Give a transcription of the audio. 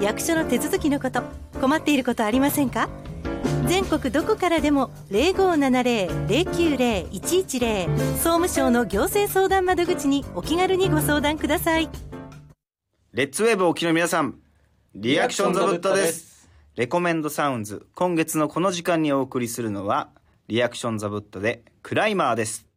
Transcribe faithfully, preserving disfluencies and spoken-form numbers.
役所の手続きのこと、困っていることありませんか？全国どこからでも ゼロごーななゼロ ゼロきゅうゼロ いちいちゼロ 総務省の行政相談窓口にお気軽にご相談ください。 レッツウェーブお聞きの皆さん、リアクションザブットです。レコメンドサウンズ、今月のこの時間にお送りするのはリアクションザブットでクライマーです。